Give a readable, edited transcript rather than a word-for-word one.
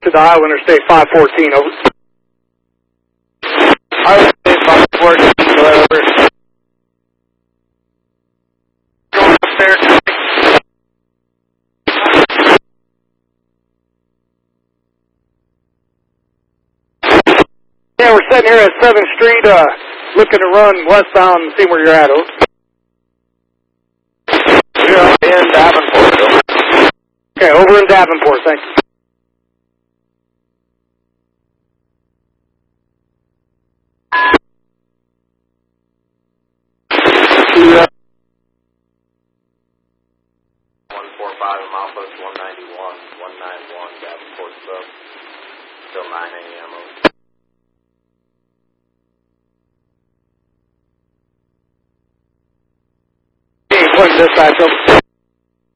to the Iowa Interstate 514, over. Iowa Interstate 514, go ahead, over. Going upstairs. Yeah, we're sitting here at 7th Street, looking to run westbound and see where you're at, over. You're in Davenport, over. Okay, over in Davenport, thanks. Yeah. 145 milepost 191, 191 Davenport sub, till 9 a.m. Point dispatch, over.